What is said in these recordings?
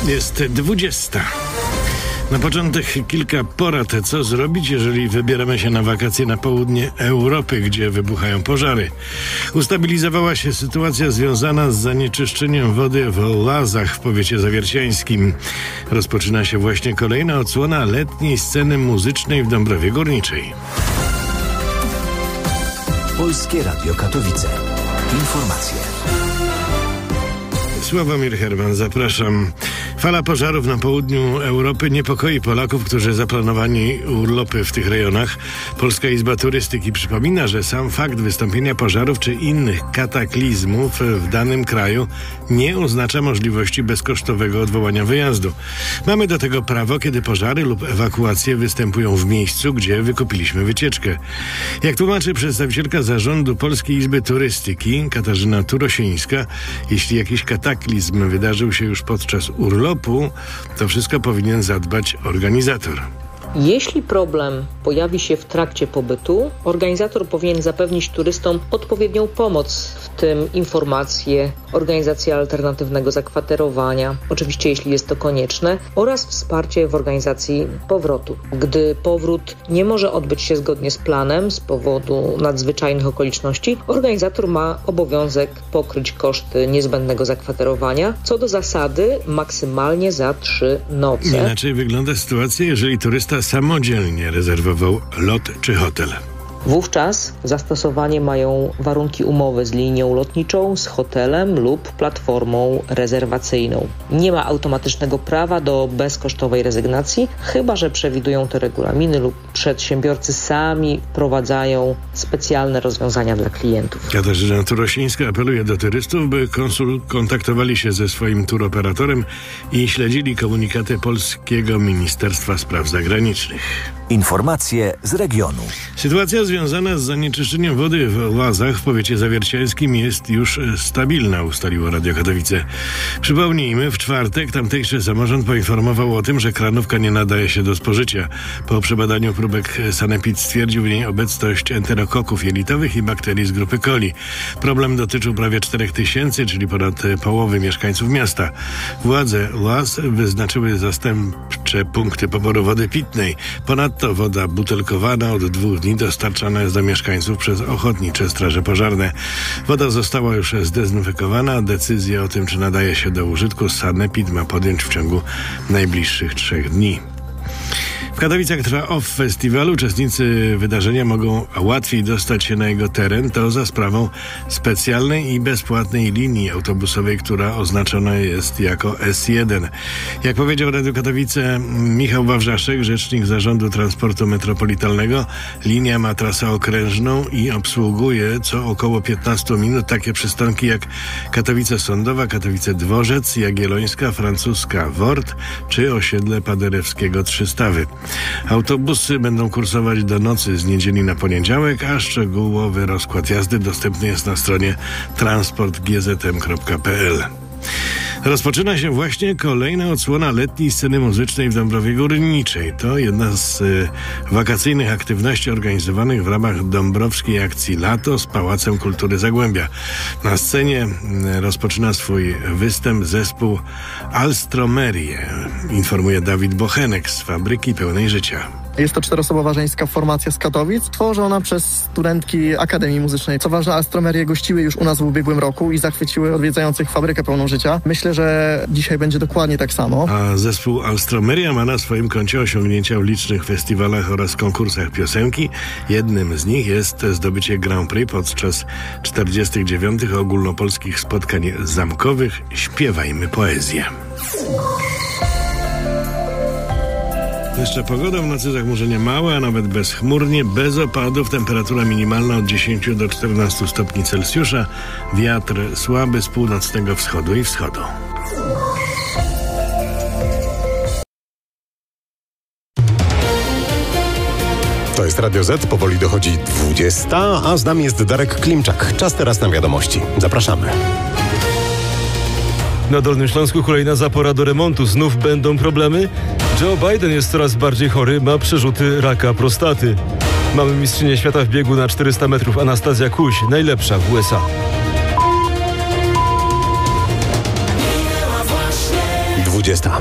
Jest 20. Na początek kilka porad, co zrobić, jeżeli wybieramy się na wakacje na południe Europy, gdzie wybuchają pożary. Ustabilizowała się sytuacja związana z zanieczyszczeniem wody w Łazach w powiecie zawierciańskim. Rozpoczyna się właśnie kolejna odsłona letniej sceny muzycznej w Dąbrowie Górniczej. Polskie Radio Katowice. Informacje. Sławomir Herman, zapraszam. Fala pożarów na południu Europy niepokoi Polaków, którzy zaplanowali urlopy w tych rejonach. Polska Izba Turystyki przypomina, że sam fakt wystąpienia pożarów czy innych kataklizmów w danym kraju nie oznacza możliwości bezkosztowego odwołania wyjazdu. Mamy do tego prawo, kiedy pożary lub ewakuacje występują w miejscu, gdzie wykupiliśmy wycieczkę. Jak tłumaczy przedstawicielka zarządu Polskiej Izby Turystyki Katarzyna Turosińska, jeśli jakiś kataklizm wydarzył się już podczas urlopu, to wszystko powinien zadbać organizator. Jeśli problem pojawi się w trakcie pobytu, organizator powinien zapewnić turystom odpowiednią pomoc, w tym informacje, organizację alternatywnego zakwaterowania, oczywiście jeśli jest to konieczne, oraz wsparcie w organizacji powrotu. Gdy powrót nie może odbyć się zgodnie z planem z powodu nadzwyczajnych okoliczności, organizator ma obowiązek pokryć koszty niezbędnego zakwaterowania, co do zasady maksymalnie za 3 noce. Inaczej wygląda sytuacja, jeżeli turysta samodzielnie rezerwował lot czy hotel. Wówczas zastosowanie mają warunki umowy z linią lotniczą, z hotelem lub platformą rezerwacyjną. Nie ma automatycznego prawa do bezkosztowej rezygnacji, chyba że przewidują to regulaminy lub przedsiębiorcy sami wprowadzają specjalne rozwiązania dla klientów. Katarzyna Turosińska apeluje do turystów, by kontaktowali się ze swoim turoperatorem i śledzili komunikaty Polskiego Ministerstwa Spraw Zagranicznych. Informacje z regionu. Sytuacja związana z zanieczyszczeniem wody w Łazach w powiecie zawierciańskim jest już stabilna, ustaliło Radio Katowice. Przypomnijmy, w czwartek tamtejszy samorząd poinformował o tym, że kranówka nie nadaje się do spożycia. Po przebadaniu próbek sanepid stwierdził w niej obecność enterokoków jelitowych i bakterii z grupy coli. Problem dotyczył prawie 4000, czyli ponad połowy mieszkańców miasta. Władze Łaz wyznaczyły zastępcze punkty poboru wody pitnej. Ponadto woda butelkowana od 2 dni dostarczana jest do mieszkańców przez ochotnicze straże pożarne. Woda została już zdezynfekowana. Decyzję o tym, czy nadaje się do użytku, sanepid ma podjąć w ciągu najbliższych 3 dni. W Katowicach trwa OFF Festiwal. Uczestnicy wydarzenia mogą łatwiej dostać się na jego teren. To za sprawą specjalnej i bezpłatnej linii autobusowej, która oznaczona jest jako S1. Jak powiedział Radio Katowice Michał Wawrzaszek, rzecznik Zarządu Transportu Metropolitalnego, linia ma trasę okrężną i obsługuje co około 15 minut takie przystanki jak Katowice Sądowa, Katowice Dworzec, Jagiellońska, Francuska Wort czy osiedle Paderewskiego Trzystawy. Autobusy będą kursować do nocy z niedzieli na poniedziałek, a szczegółowy rozkład jazdy dostępny jest na stronie transportgzm.pl. Rozpoczyna się właśnie kolejna odsłona letniej sceny muzycznej w Dąbrowie Górniczej. To jedna z wakacyjnych aktywności organizowanych w ramach dąbrowskiej akcji Lato z Pałacem Kultury Zagłębia. Na scenie rozpoczyna swój występ zespół Alstromerie, informuje Dawid Bochenek z Fabryki Pełnej Życia. Jest to 4-osobowa żeńska formacja z Katowic, tworzona przez studentki Akademii Muzycznej. Co ważne, Alstromerie gościły już u nas w ubiegłym roku i zachwyciły odwiedzających Fabrykę Pełną Życia. Myślę, że dzisiaj będzie dokładnie tak samo. A zespół Alstromeria ma na swoim koncie osiągnięcia w licznych festiwalach oraz konkursach piosenki. Jednym z nich jest zdobycie Grand Prix podczas 49. ogólnopolskich spotkań zamkowych Śpiewajmy Poezję. Jeszcze pogoda, w nocy zachmurzenie małe, a nawet bezchmurnie, bez opadów, temperatura minimalna od 10 do 14 stopni Celsjusza, wiatr słaby z północnego wschodu i wschodu. To jest Radio Z, powoli dochodzi 20, a z nami jest Darek Klimczak. Czas teraz na wiadomości. Zapraszamy. Na Dolnym Śląsku kolejna zapora do remontu. Znów będą problemy? Joe Biden jest coraz bardziej chory, ma przerzuty raka prostaty. Mamy mistrzynię świata w biegu na 400 metrów Anastazja Kuś, najlepsza w USA. 20.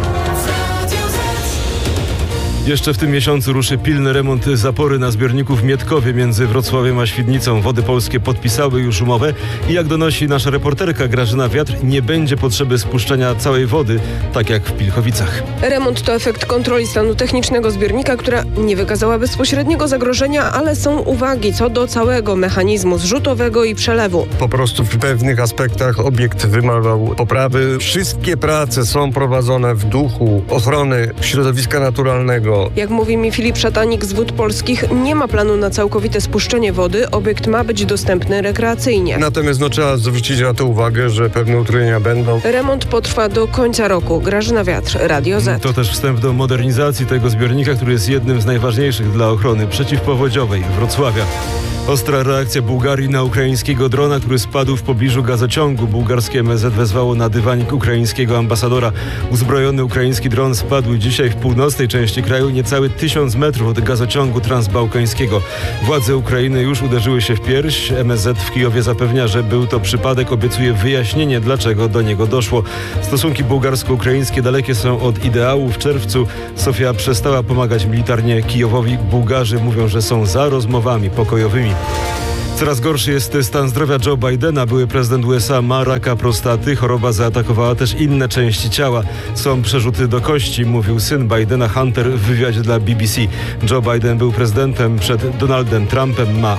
Jeszcze w tym miesiącu ruszy pilny remont zapory na zbiorniku w Mietkowie między Wrocławiem a Świdnicą. Wody Polskie podpisały już umowę i jak donosi nasza reporterka Grażyna Wiatr, nie będzie potrzeby spuszczenia całej wody, tak jak w Pilchowicach. Remont to efekt kontroli stanu technicznego zbiornika, która nie wykazała bezpośredniego zagrożenia, ale są uwagi co do całego mechanizmu zrzutowego i przelewu. Po prostu w pewnych aspektach obiekt wymagał poprawy. Wszystkie prace są prowadzone w duchu ochrony środowiska naturalnego. Jak mówi mi Filip Szatanik z Wód Polskich, nie ma planu na całkowite spuszczenie wody. Obiekt ma być dostępny rekreacyjnie. Natomiast trzeba zwrócić na to uwagę, że pewne utrudnienia będą. Remont potrwa do końca roku. Grażyna Wiatr, Radio Z. To też wstęp do modernizacji tego zbiornika, który jest jednym z najważniejszych dla ochrony przeciwpowodziowej Wrocławia. Ostra reakcja Bułgarii na ukraińskiego drona, który spadł w pobliżu gazociągu. Bułgarskie MSZ wezwało na dywanik ukraińskiego ambasadora. Uzbrojony ukraiński dron spadł dzisiaj w północnej części kraju, niecały 1000 metrów od gazociągu transbałkańskiego. Władze Ukrainy już uderzyły się w pierś. MSZ w Kijowie zapewnia, że był to przypadek. Obiecuje wyjaśnienie, dlaczego do niego doszło. Stosunki bułgarsko-ukraińskie dalekie są od ideału. W czerwcu Sofia przestała pomagać militarnie Kijowowi. Bułgarzy mówią, że są za rozmowami pokojowymi. Coraz gorszy jest stan zdrowia Joe Bidena. Były prezydent USA ma raka prostaty. Choroba zaatakowała też inne części ciała. Są przerzuty do kości, mówił syn Bidena Hunter w wywiadzie dla BBC. Joe Biden był prezydentem przed Donaldem Trumpem. Ma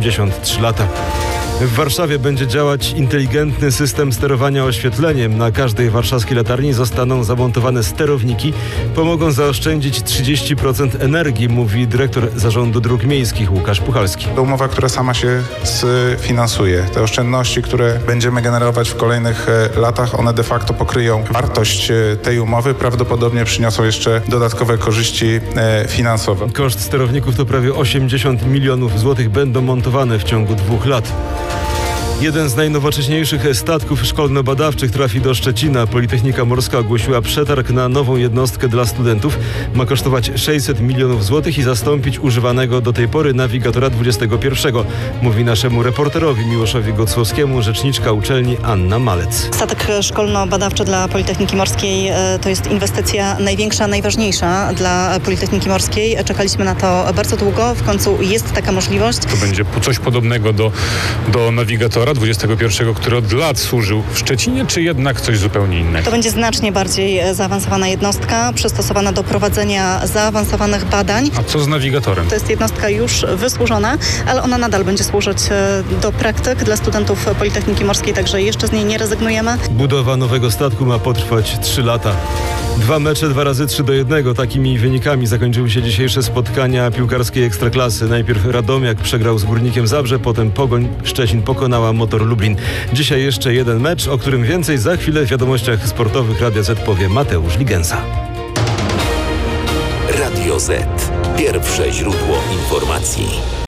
83 lata. W Warszawie będzie działać inteligentny system sterowania oświetleniem. Na każdej warszawskiej latarni zostaną zamontowane sterowniki. Pomogą zaoszczędzić 30% energii, mówi dyrektor Zarządu Dróg Miejskich Łukasz Puchalski. To umowa, która sama się sfinansuje. Te oszczędności, które będziemy generować w kolejnych latach, one de facto pokryją wartość tej umowy. Prawdopodobnie przyniosą jeszcze dodatkowe korzyści finansowe. Koszt sterowników to prawie 80 milionów złotych. Będą montowane w ciągu 2 lat. Jeden z najnowocześniejszych statków szkolno-badawczych trafi do Szczecina. Politechnika Morska ogłosiła przetarg na nową jednostkę dla studentów. Ma kosztować 600 milionów złotych i zastąpić używanego do tej pory nawigatora XXI. Mówi naszemu reporterowi Miłoszowi Gocłowskiemu rzeczniczka uczelni Anna Malec. Statek szkolno-badawczy dla Politechniki Morskiej to jest inwestycja największa, najważniejsza dla Politechniki Morskiej. Czekaliśmy na to bardzo długo. W końcu jest taka możliwość. To będzie coś podobnego do nawigatora XXI, który od lat służył w Szczecinie, czy jednak coś zupełnie innego? To będzie znacznie bardziej zaawansowana jednostka, przystosowana do prowadzenia zaawansowanych badań. A co z nawigatorem? To jest jednostka już wysłużona, ale ona nadal będzie służyć do praktyk dla studentów Politechniki Morskiej, także jeszcze z niej nie rezygnujemy. Budowa nowego statku ma potrwać 3 lata. 2 mecze 2-3-1. Takimi wynikami zakończyły się dzisiejsze spotkania piłkarskiej Ekstraklasy. Najpierw Radomiak przegrał z Górnikiem Zabrze, potem Pogoń Szczecin pokonała Motor Lublin. Dzisiaj jeszcze jeden mecz, o którym więcej za chwilę w wiadomościach sportowych Radia Z powie Mateusz Ligensa. Radio Z. Pierwsze źródło informacji.